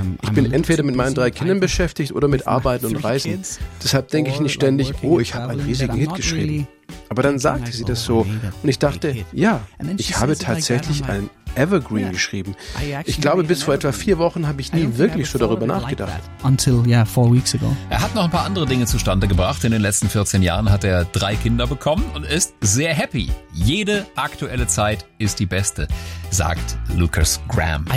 Ich bin entweder mit meinen 3 Kindern beschäftigt oder mit Arbeiten und Reisen. Deshalb denke ich nicht ständig, oh, ich habe einen riesigen Hit geschrieben. Aber dann sagte sie das so und ich dachte, ja, ich habe tatsächlich einen Evergreen geschrieben. Ich glaube, bis vor etwa 4 Wochen habe ich nie wirklich so darüber nachgedacht. Er hat noch ein paar andere Dinge zustande gebracht. In den letzten 14 Jahren hat er 3 Kinder bekommen und ist sehr happy. Jede aktuelle Zeit ist die beste, sagt Lucas Graham.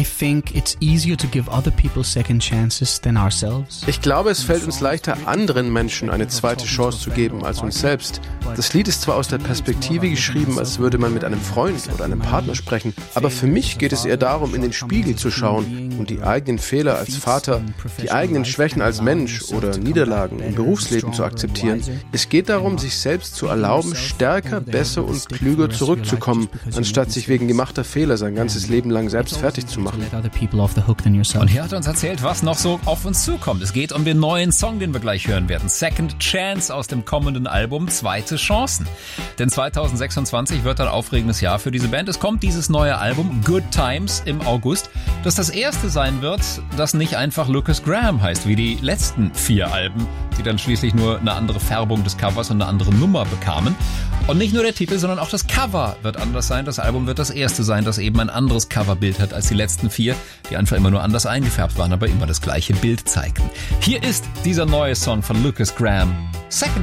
Ich glaube, es fällt uns leichter, anderen Menschen eine zweite Chance zu geben als uns selbst. Das Lied ist zwar aus der Perspektive geschrieben, als würde man mit einem Freund oder einem Partner sprechen, aber für mich geht es eher darum, in den Spiegel zu schauen und die eigenen Fehler als Vater, die eigenen Schwächen als Mensch oder Niederlagen im Berufsleben zu akzeptieren. Es geht darum, sich selbst zu erlauben, stärker, besser und klüger zurückzukommen, anstatt sich wegen gemachter Fehler sein ganzes Leben lang selbst fertig zu machen. Und hier hat er uns erzählt, was noch so auf uns zukommt. Es geht um den neuen Song, den wir gleich hören werden. Second Chance aus dem kommenden Album Zweite Chancen. Denn 2026 wird ein aufregendes Jahr für diese Band. Es kommt dieses neue Album Good Times im August, das das erste sein wird, das nicht einfach Lucas Graham heißt, wie die letzten 4 Alben, die dann schließlich nur eine andere Färbung des Covers und eine andere Nummer bekamen. Und nicht nur der Titel, sondern auch das Cover wird anders sein. Das Album wird das erste sein, das eben ein anderes Coverbild hat als die letzten 4, die einfach immer nur anders eingefärbt waren, aber immer das gleiche Bild zeigten. Hier ist dieser neue Song von Lucas Graham, Second